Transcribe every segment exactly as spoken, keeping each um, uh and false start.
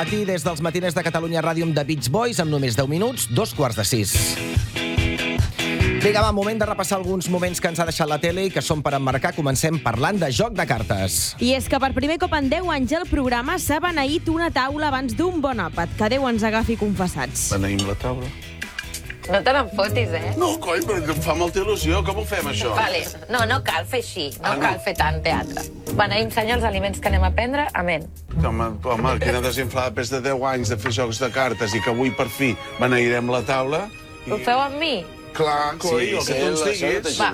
matí des dels matiners de Catalunya Ràdio amb The Beach Boys, amb només deu minuts, dos quarts de sis. Vinga, va, moment de repassar alguns moments que ens ha deixat la tele i que són per emmarcar. Comencem parlant de joc de cartes. I és que per primer cop en deu anys el programa s'ha beneït una taula abans d'un bon àpat. Que Déu ens agafi confessats. Beneïm la taula. No te n'enfotis, eh? No, coi, però em fa molta il·lusió. Com ho fem, això? Vale. No, no cal fer així. No Ah, no? cal fer tant teatre. Beneïm, senyor, els aliments que anem a prendre. Amén. Home, home, quina desinflada després de deu anys de fer jocs de cartes i que avui, per fi, beneirem la taula. I... Ho feu amb mi? Clar, coi, el que tu ens diguis. Va.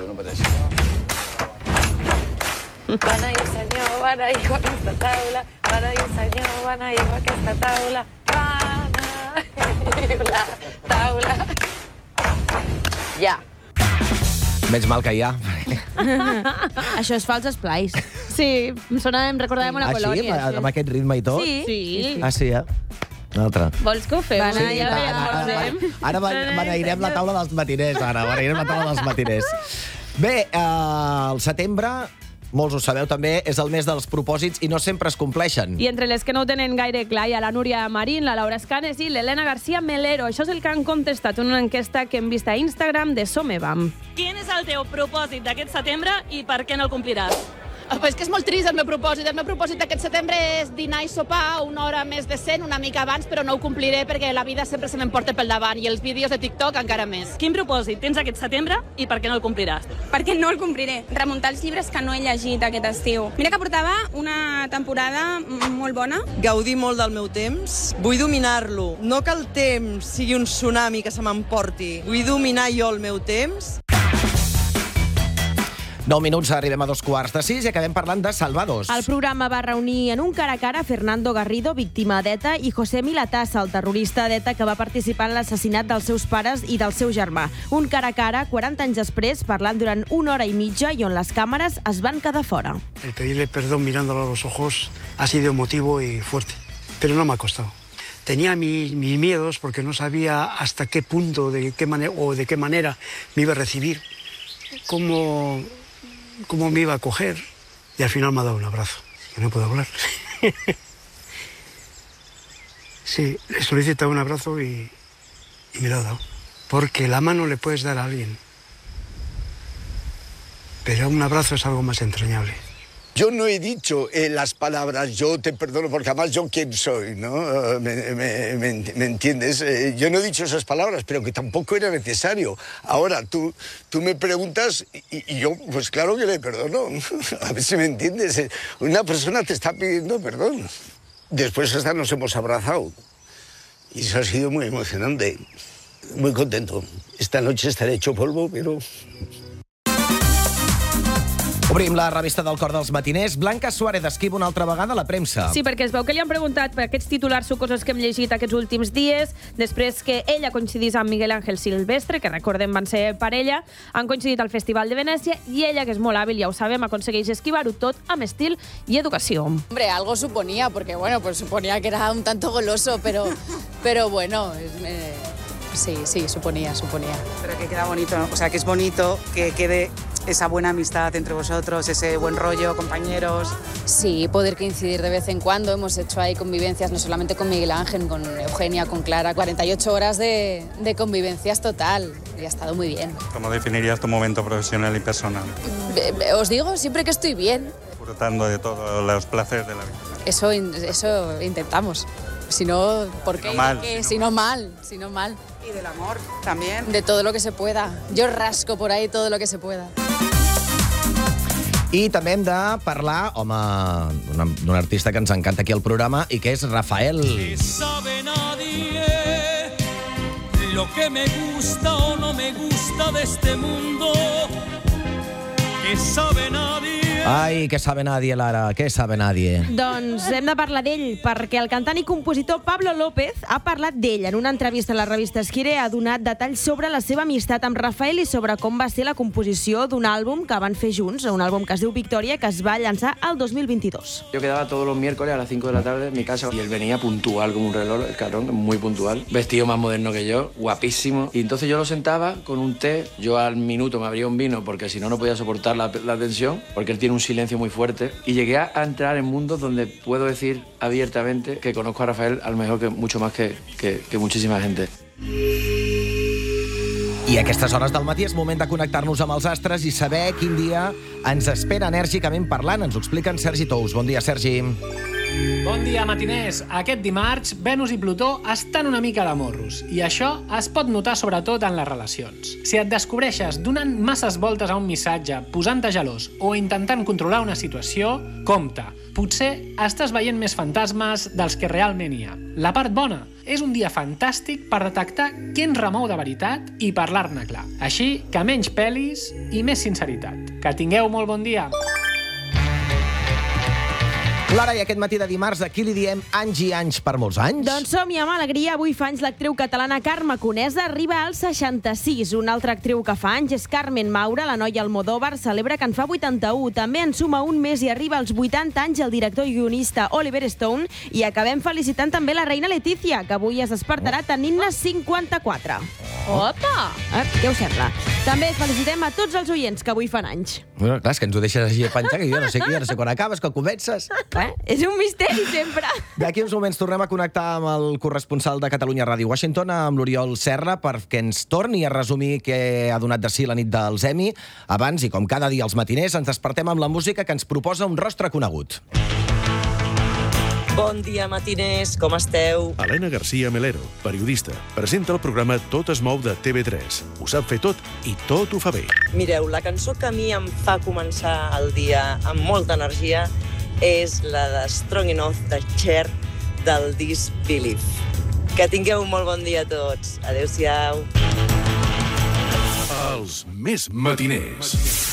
Beneïm, senyor, beneïm aquesta taula. Beneïm, senyor, beneïm aquesta taula. Beneïm la taula. Ja. Menys mal que hi ha. Això és fals esplais. Sí, em sona, em recordàvem una Ah, sí? colònia. Amb amb aquest ritme i tot? Sí. Sí. Ah, sí, eh? Un altre. Vols que ho fem? Va, Sí, ja va, veiem, ara, ja ara, veiem. ara ben- beneirem la taula dels matiners, ara. Beneirem la taula dels matiners. Bé, eh, el setembre, molts ho sabeu també, és el mes dels propòsits i no sempre es compleixen. I entre les que no ho tenen gaire clar hi ha la Núria Marín, la Laura Escanes i l'Helena García Melero. Això és el que han contestat en una enquesta que hem vist a Instagram de Somevam. Quin és el teu propòsit d'aquest setembre i per què no el compliràs? Pues que és molt trist el meu propòsit. El meu propòsit d'aquest setembre és dinar i sopar una hora més decent, una mica abans, però no ho compliré perquè la vida sempre se m'emporta pel davant i els vídeos de TikTok encara més. Quin propòsit tens aquest setembre i per què no el compliràs? Perquè no el compliré. Remuntar els llibres que no he llegit aquest estiu. Mira que portava una temporada molt bona. Gaudir molt del meu temps. Vull dominar-lo. No que el temps sigui un tsunami que se m'emporti. Vull dominar jo el meu temps. Nou minuts, arribem a dos quarts de sis i acabem parlant de Salvados. El programa va reunir en un cara a cara Fernando Garrido, víctima d'ETA, i José Milatassa, el terrorista d'ETA que va participar en l'assassinat dels seus pares i del seu germà. Un cara a cara, quaranta anys després, parlant durant una hora i mitja i on les càmeres es van quedar fora. El pedirle perdón mirándolo a los ojos ha sido emotivo y fuerte, pero no me ha costado. Tenía mis, mis miedos porque no sabía hasta qué punto de qué manera, o de qué manera me iba a recibir, cómo, cómo me iba a acoger, y al final me ha dado un abrazo, que no puedo hablar. Sí, le he solicitado un abrazo y, y me lo ha dado, porque la mano le puedes dar a alguien, pero un abrazo es algo más entrañable. Yo no he dicho eh, las palabras yo te perdono, porque además yo quién soy, ¿no? Uh, me, me, me, ¿Me entiendes? Eh, yo no he dicho esas palabras, pero que tampoco era necesario. Ahora, tú, tú me preguntas y, y yo, pues claro que le perdono. A ver si me entiendes. Una persona te está pidiendo perdón. Después hasta nos hemos abrazado. Y eso ha sido muy emocionante. Muy contento. Esta noche estaré hecho polvo, pero... Obrim la revista del Cor dels Matiners. Blanca Suárez esquiva una altra vegada la premsa. Sí, perquè es veu que li han preguntat per aquests titulars sucosos que hem llegit aquests últims dies, després que ella coincidís amb Miguel Ángel Silvestre, que recordem van ser parella, han coincidit al Festival de Venècia i ella, que és molt hàbil, ja ho sabem, aconsegueix esquivar-ho tot amb estil i educació. Hombre, algo suponía, porque bueno, pues suponía que era un tanto goloso, pero, pero bueno, eh, sí, sí, suponía, suponía. Pero que queda bonito, o sea, que es bonito que quede esa buena amistad entre vosotros, ese buen rollo, compañeros. Sí, poder coincidir de vez en cuando. Hemos hecho ahí convivencias, no solamente con Miguel Ángel, con Eugenia, con Clara. cuarenta y ocho horas de, de convivencias total. Y ha estado muy bien. ¿Cómo definirías tu momento profesional y personal? Os digo, siempre que estoy bien. Disfrutando de todos los placeres de la vida. Eso, eso intentamos. Si no, ¿por qué? Si no mal. Si no, si no mal, si no mal. Y del amor también. De todo lo que se pueda. Yo rasco por ahí todo lo que se pueda. I també hem de parlar, home, d'un artista que ens encanta aquí al programa i que és Rafael. Que sabe nadie lo que me gusta o no me gusta de este mundo. Que sabe nadie. Ai, què sabe nadie, Lara, què sabe nadie? Doncs hem de parlar d'ell, perquè el cantant i compositor Pablo López ha parlat d'ell. En una entrevista a la revista Esquire ha donat detalls sobre la seva amistat amb Rafael i sobre com va ser la composició d'un àlbum que van fer junts, un àlbum que es diu Victoria, que es va llançar el dos mil veintidós. Yo quedaba todos los miércoles a las cinco de la tarde en mi casa y él venía puntual como un reloj, el cabrón, muy puntual, vestido más moderno que yo, guapísimo. Y entonces yo lo sentaba con un té, yo al minuto me abría un vino porque si no, no podía soportar la, la tensión, porque él tiene un un silencio muy fuerte y llegué a entrar en mundos donde puedo decir abiertamente que conozco a Rafael a lo mejor que mucho más que, que, que muchísima gente. I a aquestes hores del matí és moment de connectar-nos amb els astres i saber quin dia ens espera enèrgicament parlant. Ens ho explica en Sergi Tous. Bon dia, Sergi. Bon dia, matiners. Aquest dimarts, Venus i Plutó estan una mica de morros, i això es pot notar sobretot en les relacions. Si et descobreixes donant masses voltes a un missatge, posant-te gelós o intentant controlar una situació, compte, potser estàs veient més fantasmes dels que realment hi ha. La part bona, és un dia fantàstic per detectar què ens remou de veritat i parlar-ne clar. Així que menys pelis i més sinceritat. Que tingueu molt bon dia. Clara, i aquest matí de dimarts, a qui li diem anys i anys per molts anys? Doncs som-hi amb alegria. Avui fa anys l'actriu catalana Carme Conesa, arriba als seixanta-sis. Una altra actriu que fa anys és Carmen Maura, la noia Almodóvar, celebra que en fa vuitanta-u. També en suma un mes i arriba als vuitanta anys el director i guionista Oliver Stone. I acabem felicitant també la reina Letícia, que avui es despertarà tenint-ne cinquanta-quatre. Opa! Eh, què us sembla? També felicitem a tots els oients que avui fan anys. Bueno, clar, és que ens ho deixes així a penjar, que jo no sé qui, jo no sé quan acabes, quan comences. Eh? És un misteri, sempre. D'aquí uns moments tornem a connectar amb el corresponsal de Catalunya Ràdio Washington, amb l'Oriol Serra, perquè ens torni a resumir què ha donat de si la nit dels Emmy. Abans, i com cada dia als matiners, ens despertem amb la música que ens proposa un rostre conegut. Bon dia, matiners, com esteu? Helena García Melero, periodista, presenta el programa Tot es mou de T V tres. Ho sap fer tot i tot ho fa bé. Mireu, la cançó que a mi em fa començar el dia amb molta energia és la de Strong Enough de Cher del disc Believe. Que tingueu un molt bon dia a tots. Adéu-siau. Els més matiners.